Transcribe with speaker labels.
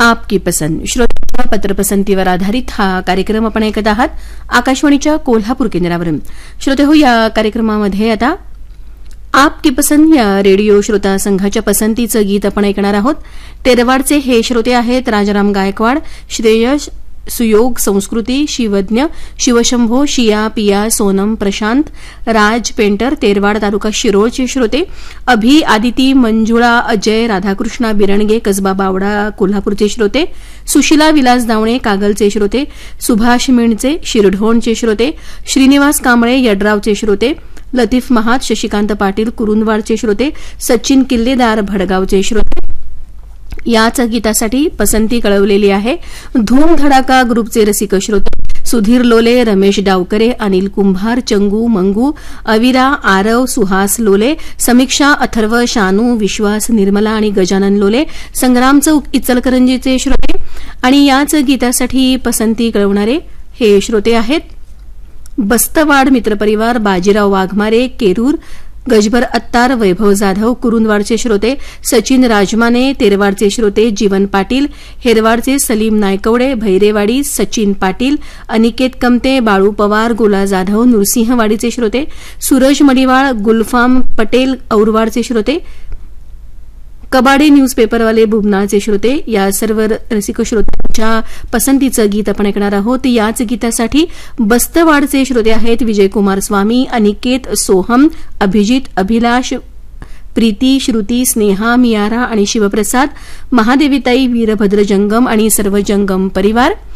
Speaker 1: आपकी पसंद श्रोत्यांच्या पत्रपसंतीवर आधारित हा कार्यक्रम आपण ऐकत आहात आकाशवाणीच्या कोल्हापूर केंद्रावरून. श्रोते हो, या कार्यक्रमामध्ये आता आपकी पसंद या रेडिओ श्रोता संघाच्या पसंतीचं गीत आपण ऐकणार आहोत. तेरवाडचे हे श्रोते आहेत राजाराम गायकवाड, श्रेयस, सुयोग, संस्कृती, शिवज्ञ, शिवशंभो, शिया, पिया, सोनम, प्रशांत, राज पेंटर, तेरवाड तालुका शिरोळचे श्रोते, अभि, आदिती, मंजुळा, अजय, राधाकृष्णा बिरणगे, कसबा बावडा कोल्हापूरचे श्रोते, सुशिला विलास दावणे कागलचे श्रोते, सुभाष मिणचे शिरढोणचे श्रोते, श्रीनिवास कांबळे यड्रावचे श्रोते, लतीफ महात, शशिकांत पाटील कुरुंदवाडचे श्रोते, सचिन किल्लेदार भडगावचे श्रोते. याच गीतासाठी पसंती कळवलेली आहे धूम धडाका ग्रुपचे रसिक श्रोते सुधीर लोले, रमेश डावकरे, अनिल कुंभार, चंगू, मंगू, अविरा, आरव, सुहास लोले, समीक्षा, अथर्व, शानू, विश्वास, निर्मला आणि गजानन लोले, संग्राम चौक इचलकरंजीचे श्रोते. आणि याच गीतासाठी पसंती कळवणारे हे श्रोते आहेत बस्तवाड मित्रपरिवार, बाजीराव वाघमारे, केरूर, गजबर अत्तार, वैभव जाधव, कुरुंदवाडचे श्रोते, सचिन राजमाने, तेरवाडचे श्रोते, जीवन पाटील, हेरवाडचे सलीम नायकवडे, भैरेवाडी सचिन पाटील, अनिकेत कमते, बाळू पवार, गोला जाधव, नृसिंहवाडीचे श्रोते, सूरज मडिवाळ, गुलफाम पटेल, औरवाडचे श्रोते, कबाडे न्यूजपेपरवाले बुबनाचे श्रोते. या सर्व रसिक श्रोत्यांच्या पसंतीचं गीत आपण ऐकणार आहोत. याच गीतासाठी बस्तवाडचे श्रोते आहेत विजयकुमार स्वामी, अनिकेत, सोहम, अभिजित, अभिलाष, प्रीती, श्रुती, स्नेहा, मियारा आणि शिवप्रसाद, महादेवीताई, वीरभद्र जंगम आणि सर्व जंगम परिवार.